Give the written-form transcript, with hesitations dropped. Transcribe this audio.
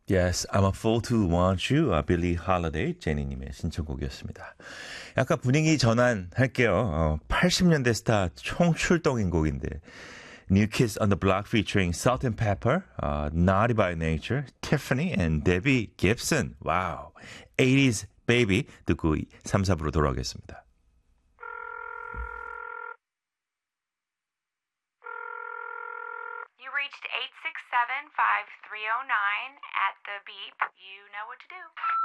Yes, I'm a fool to want you. 빌리 할러데이 제니님의 신청곡이었습니다. 약간 분위기 전환할게요. 80년대 스타 총출동인 곡인데 New Kids on the Block featuring Salt and Pepper, Naughty by Nature, Tiffany and Debbie Gibson. Wow, 80s baby 듣고 3, 4부로 돌아오겠습니다. You reached 867-5309 at the beep. You know what to do.